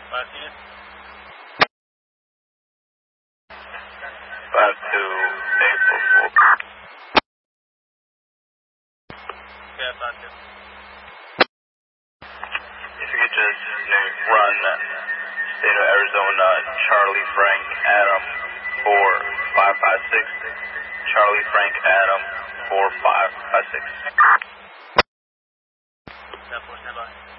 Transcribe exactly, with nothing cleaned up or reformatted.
Five two. Five two eight four four. Yeah, five two. If you could just run State of Arizona, Charlie Frank Adam four five five six. Charlie Frank Adam four five five six. That four, stand by.